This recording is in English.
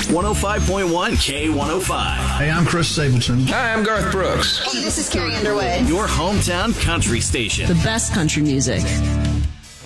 105.1 K105. Hey, I'm Chris Stapleton. Hi, I'm Garth Brooks. Hey, this is Carrie Underwood. Your hometown country station. The best country music.